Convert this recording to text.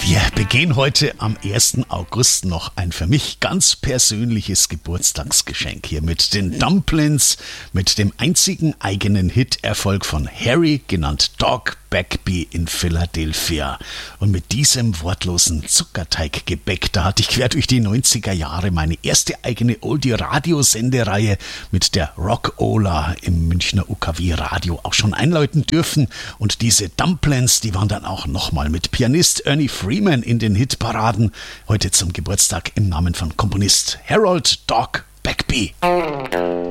Wir begehen heute am 1. August noch ein für mich ganz persönliches Geburtstagsgeschenk hier mit den Dumplins, mit dem einzigen eigenen Hit-Erfolg von Harry, genannt Dog Bagby in Philadelphia. Und mit diesem wortlosen Zuckerteiggebäck, da hatte ich quer durch die 90er Jahre meine erste eigene Oldie-Radio-Sendereihe mit der Rock-Ola im Münchner UKW-Radio auch schon einläuten dürfen. Und diese Dumplins, die waren dann auch nochmal mit Pianist Ernie Freeman in den Hitparaden. Heute zum Geburtstag im Namen von Komponist Harold Dog Bagby.